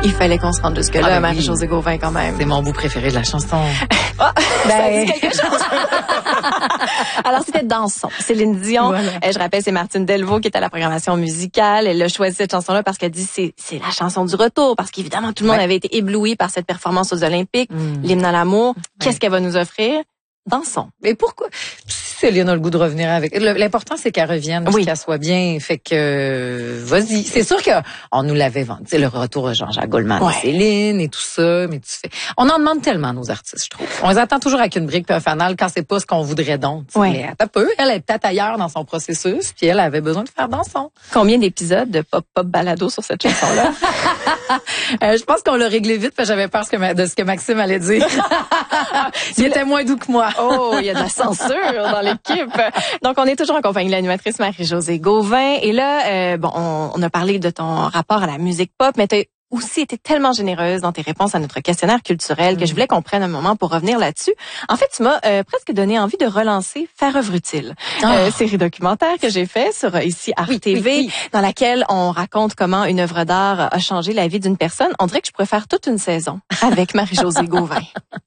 Il fallait qu'on se rende jusque-là, Ah, ben Marie-Josée Gauvin, quand même. C'est mon bout préféré de la chanson. Ça dit quelque chose. Alors, c'était Dansons. Céline Dion. Voilà. Je rappelle, c'est Martine Delvaux qui est à la programmation musicale. Elle a choisi cette chanson-là parce qu'elle dit c'est la chanson du retour. Parce qu'évidemment, tout le monde avait été ébloui par cette performance aux Olympiques. L'hymne à l'amour. Qu'est-ce qu'elle va nous offrir? Dansons. Mais pourquoi? Céline a le goût de revenir avec. L'important, c'est qu'elle revienne, qu'elle soit bien. Fait que, vas-y. C'est sûr qu'on nous l'avait vendu. Tu sais, le retour de Jean-Jacques Goldman, Céline et tout ça. Mais on en demande tellement, nos artistes, je trouve. On les attend toujours avec une brique puis un fanal quand c'est pas ce qu'on voudrait donc. Mais t'as peu. Elle est peut-être ailleurs dans son processus puis elle avait besoin de faire Dansons. Combien d'épisodes de pop balado sur cette chanson-là? Je pense qu'on l'a réglé vite parce que j'avais peur de ce que Maxime allait dire. Il était moins doux que moi. Oh, il y a de la censure dans l'équipe. Donc, on est toujours en compagnie de l'animatrice Marie-Josée Gauvin. Et là, on a parlé de ton rapport à la musique pop, mais tu as aussi été tellement généreuse dans tes réponses à notre questionnaire culturel que je voulais qu'on prenne un moment pour revenir là-dessus. En fait, tu m'as presque donné envie de relancer Faire œuvre utile, série documentaire que j'ai fait sur ici Arte TV, dans laquelle on raconte comment une œuvre d'art a changé la vie d'une personne. On dirait que je pourrais faire toute une saison avec Marie-Josée Gauvin.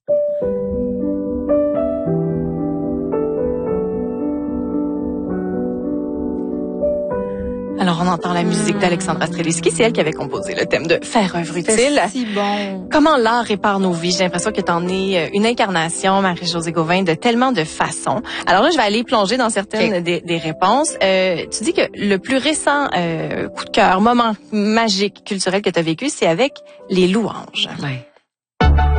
Alors, on entend la musique d'Alexandra Streliski. C'est elle qui avait composé le thème de Faire œuvre utile. C'est si bon. Comment l'art répare nos vies? J'ai l'impression que t'en es une incarnation, Marie-Josée Gauvin, de tellement de façons. Alors là, je vais aller plonger dans certaines des réponses. Tu dis que le plus récent coup de cœur, moment magique culturel que tu as vécu, c'est avec les louanges. Ouais.